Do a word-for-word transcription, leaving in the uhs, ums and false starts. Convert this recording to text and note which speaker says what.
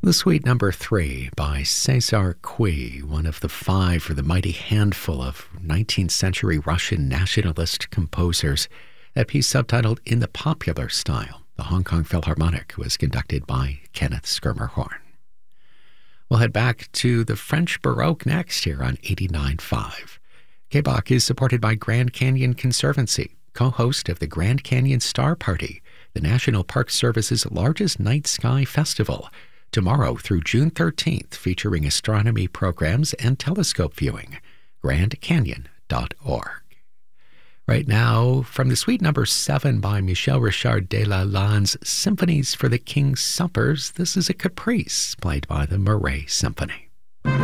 Speaker 1: The Suite Number Three by César Cui, one of the five for the mighty handful of nineteenth century Russian nationalist composers. That piece, subtitled In the Popular Style, the Hong Kong Philharmonic, was conducted by Kenneth Schermerhorn. We'll head back to the French Baroque next here on eighty-nine point five. K B O C is supported by Grand Canyon Conservancy, co-host of the Grand Canyon Star Party, the National Park Service's largest night sky festival, tomorrow through June thirteenth, featuring astronomy programs and telescope viewing. grand canyon dot org. Right now, from the Suite Number Seven by Michel Richard de Lalanne's Symphonies for the King's Suppers, this is a caprice played by the Murray Symphony.